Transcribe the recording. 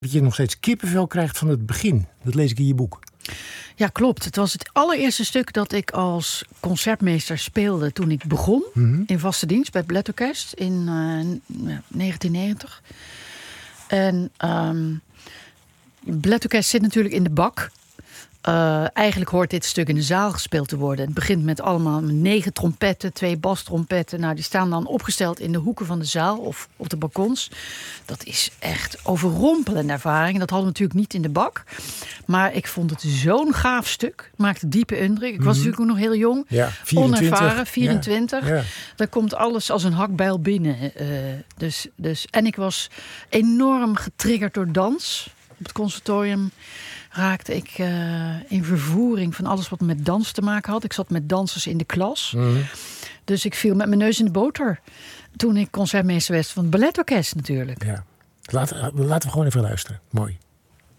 Dat je nog steeds kippenvel krijgt van het begin. Dat lees ik in je boek. Ja, klopt. Het was het allereerste stuk dat ik als concertmeester speelde toen ik begon. In vaste dienst bij het Balletorkest in 1990. En het Balletorkest zit natuurlijk in de bak. Eigenlijk hoort dit stuk in de zaal gespeeld te worden. Het begint met allemaal 9 trompetten, 2 bastrompetten. Nou, die staan dan opgesteld in de hoeken van de zaal of op de balkons. Dat is echt overrompelende ervaring. Dat hadden we natuurlijk niet in de bak. Maar ik vond het zo'n gaaf stuk. Maakte diepe indruk. Ik was natuurlijk ook nog heel jong. Ja, 24. Onervaren, 24. Ja. Daar komt alles als een hakbijl binnen. En ik was enorm getriggerd door dans. Op het conservatorium raakte ik in vervoering van alles wat met dans te maken had. Ik zat met dansers in de klas. Dus ik viel met mijn neus in de boter toen ik concertmeester was van het Balletorkest natuurlijk. Ja. Laten we gewoon even luisteren. Mooi.